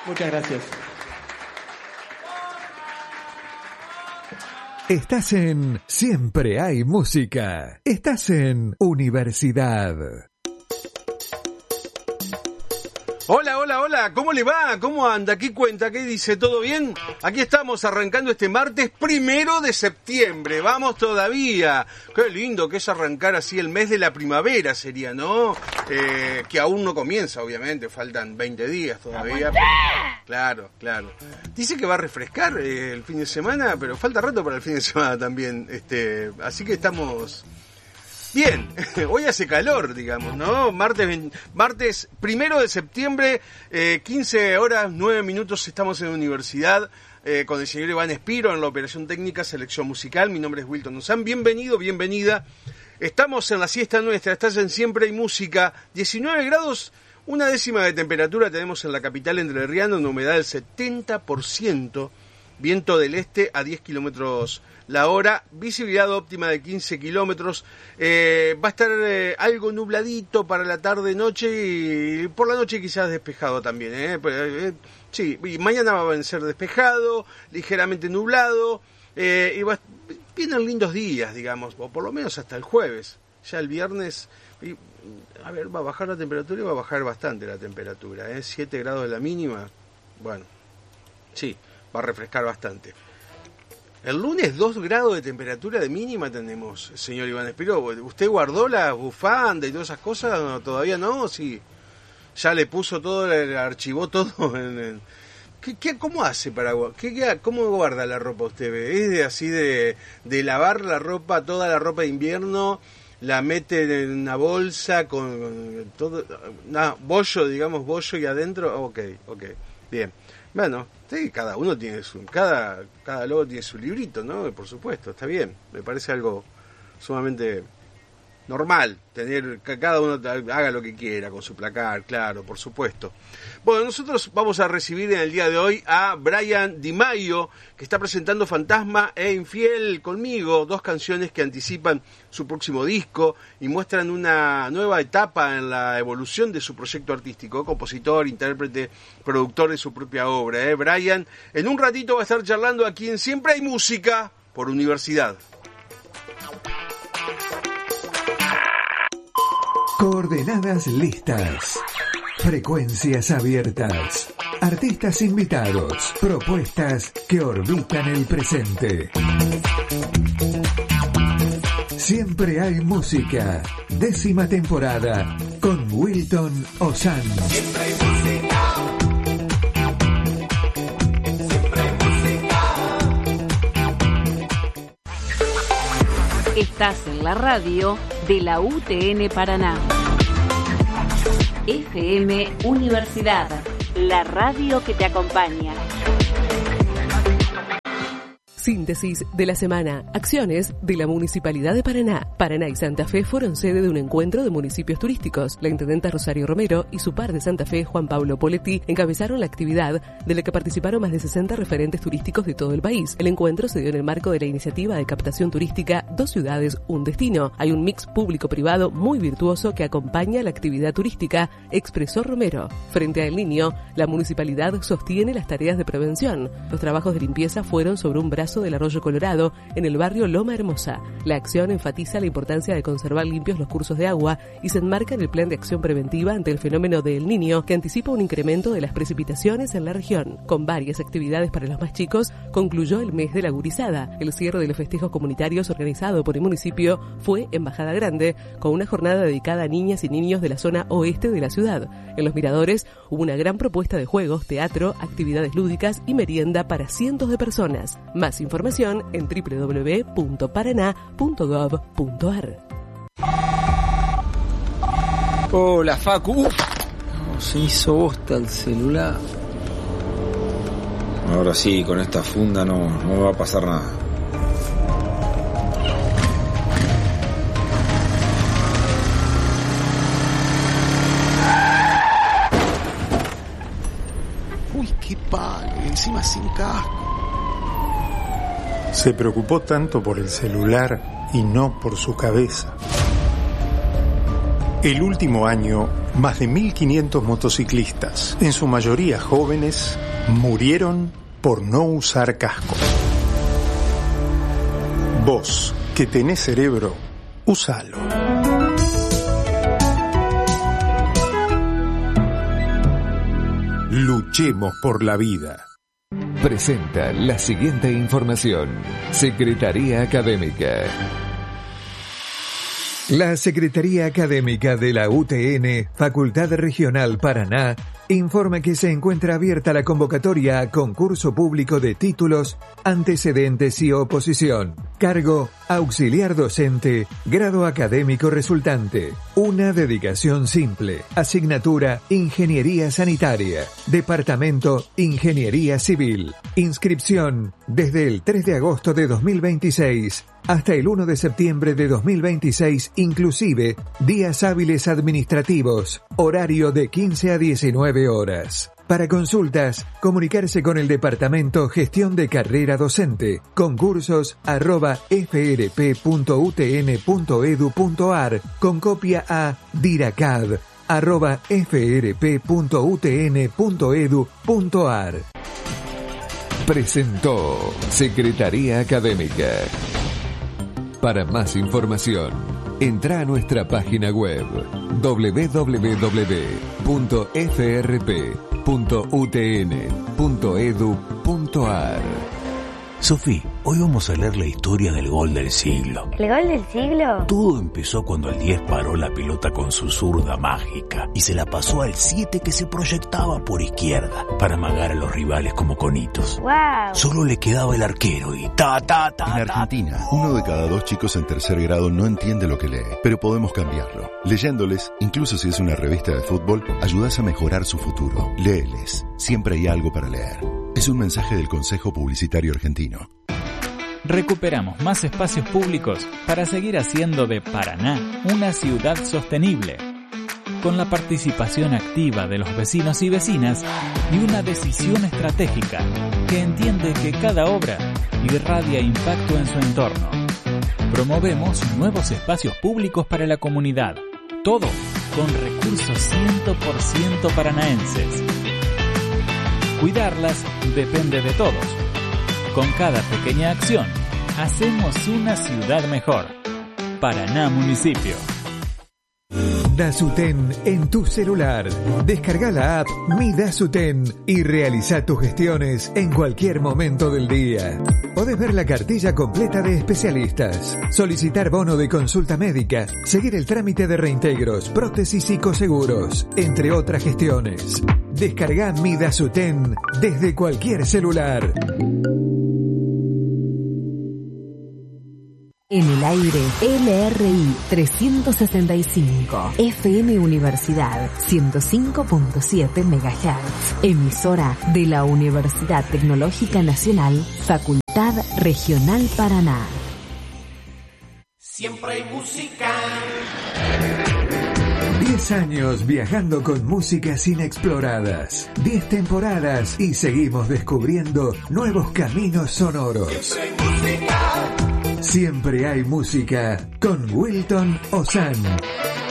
Muchas gracias. Estás en Siempre hay música. Estás en Universidad. Hola, hola, hola, ¿cómo le va? ¿Cómo anda? ¿Qué cuenta? ¿Qué dice? ¿Todo bien? Aquí estamos arrancando este martes 1 de septiembre. Vamos todavía. Qué lindo que es arrancar así el mes de la primavera sería, ¿no? Que aún no comienza, obviamente. Faltan 20 días todavía. Claro. Dice que va a refrescar el fin de semana, pero falta rato para el fin de semana también. Así que estamos... Bien, hoy hace calor, digamos, ¿no? Martes 1 de septiembre, 15 horas, 9 minutos, estamos en la universidad con el señor Iván Espiro en la operación técnica, selección musical. Mi nombre es Wilton Ozán. Bienvenido, bienvenida. Estamos en la siesta nuestra, estás en Siempre hay música. 19 grados, 1/10 de temperatura tenemos en la capital entrerriana, una humedad del 70%, viento del este a 10 kilómetros la hora, visibilidad óptima de 15 kilómetros, va a estar algo nubladito para la tarde-noche y por la noche quizás despejado también, sí, y mañana va a ser despejado, ligeramente nublado, y vienen lindos días, digamos, o por lo menos hasta el jueves, ya el viernes, va a bajar la temperatura y va a bajar bastante la temperatura, 7 grados de la mínima, bueno, sí, va a refrescar bastante. El lunes 2 grados de temperatura de mínima tenemos, señor Iván Espiro. ¿Usted guardó la bufanda y todas esas cosas? No, ¿todavía no? Sí. Ya le puso todo, le archivó todo. ¿Cómo hace para cómo guarda la ropa usted? ¿Es así de lavar la ropa, toda la ropa de invierno, la mete en una bolsa con todo, bollo y adentro? Ok, bien. Bueno, sí, cada uno tiene cada logo tiene su librito, ¿no? Por supuesto, está bien. Me parece algo sumamente normal tener que cada uno haga lo que quiera con su placar, claro, por supuesto. Bueno, nosotros vamos a recibir en el día de hoy a Brian Di Maio, que está presentando Fantasma e Infiel conmigo, 2 canciones que anticipan su próximo disco y muestran una nueva etapa en la evolución de su proyecto artístico, compositor, intérprete, productor de su propia obra. Brian, en un ratito va a estar charlando aquí en Siempre hay música por Universidad. Coordenadas listas. Frecuencias abiertas. Artistas invitados. Propuestas que orbitan el presente. Siempre hay música. 10ª temporada con Wilton Ozán. Siempre hay música. Siempre hay música. Estás en la radio de la UTN Paraná. FM Universidad, la radio que te acompaña. Síntesis de la semana. Acciones de la Municipalidad de Paraná. Paraná y Santa Fe fueron sede de un encuentro de municipios turísticos. La intendenta Rosario Romero y su par de Santa Fe, Juan Pablo Poletti, encabezaron la actividad de la que participaron más de 60 referentes turísticos de todo el país. El encuentro se dio en el marco de la iniciativa de captación turística 2 ciudades, un destino. Hay un mix público-privado muy virtuoso que acompaña la actividad turística, expresó Romero. Frente a El Niño, la municipalidad sostiene las tareas de prevención. Los trabajos de limpieza fueron sobre un brazo del Arroyo Colorado en el barrio Loma Hermosa. La acción enfatiza la importancia de conservar limpios los cursos de agua y se enmarca en el plan de acción preventiva ante el fenómeno de El Niño, que anticipa un incremento de las precipitaciones en la región. Con varias actividades para los más chicos, concluyó el mes de la gurizada. El cierre de los festejos comunitarios organizado por el municipio fue en Bajada Grande, con una jornada dedicada a niñas y niños de la zona oeste de la ciudad. En los miradores hubo una gran propuesta de juegos, teatro, actividades lúdicas y merienda para cientos de personas. Más información en www.paraná.gov.ar. Hola, Facu. Se hizo bosta el celular. Ahora sí, con esta funda no me va a pasar nada. Uy, qué palo, encima sin casco. Se preocupó tanto por el celular y no por su cabeza. El último año, más de 1.500 motociclistas, en su mayoría jóvenes, murieron por no usar casco. Vos, que tenés cerebro, úsalo. Luchemos por la vida. Presenta la siguiente información. Secretaría Académica. La Secretaría Académica de la UTN, Facultad Regional Paraná, informa que se encuentra abierta la convocatoria a concurso público de títulos, antecedentes y oposición. Cargo: auxiliar docente, grado académico resultante. Una dedicación simple. Asignatura: Ingeniería Sanitaria. Departamento: Ingeniería Civil. Inscripción: desde el 3 de agosto de 2026 hasta el 1 de septiembre de 2026, inclusive días hábiles administrativos. Horario de 15 a 19 horas. Para consultas, comunicarse con el Departamento Gestión de Carrera Docente, concursos@frp.utn.edu.ar, con copia a diracad@frp.utn.edu.ar. Presentó Secretaría Académica. Para más información, entra a nuestra página web www.frp.utn.edu.ar. Sofi, hoy vamos a leer la historia del gol del siglo. ¿El gol del siglo? Todo empezó cuando el 10 paró la pelota con su zurda mágica y se la pasó al 7 que se proyectaba por izquierda para amagar a los rivales como conitos. ¡Wow! Solo le quedaba el arquero y En Argentina, 1 de cada 2 chicos en tercer grado no entiende lo que lee, pero podemos cambiarlo. Leyéndoles, incluso si es una revista de fútbol, ayudás a mejorar su futuro. Léeles, siempre hay algo para leer. Es un mensaje del Consejo Publicitario Argentino. Recuperamos más espacios públicos para seguir haciendo de Paraná una ciudad sostenible, con la participación activa de los vecinos y vecinas y una decisión estratégica que entiende que cada obra irradia impacto en su entorno. Promovemos nuevos espacios públicos para la comunidad, todo con recursos 100% paranaenses. Cuidarlas depende de todos. Con cada pequeña acción, hacemos una ciudad mejor. Paraná Municipio. Dasuten en tu celular. Descarga la app Mi Dasuten y realiza tus gestiones en cualquier momento del día. Podés ver la cartilla completa de especialistas, solicitar bono de consulta médica, seguir el trámite de reintegros, prótesis y coseguros, entre otras gestiones. Descarga Mi Dasuten desde cualquier celular. En el aire, LRI 365, FM Universidad 105.7 MHz, emisora de la Universidad Tecnológica Nacional, Facultad Regional Paraná. Siempre hay música. 10 años viajando con músicas inexploradas, 10 temporadas y seguimos descubriendo nuevos caminos sonoros. Siempre hay música con Wilton Ozan.